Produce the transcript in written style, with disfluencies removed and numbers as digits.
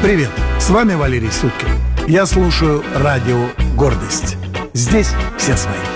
Привет, с вами Валерий Сюткин. Я слушаю радио «Гордость». Здесь все свои.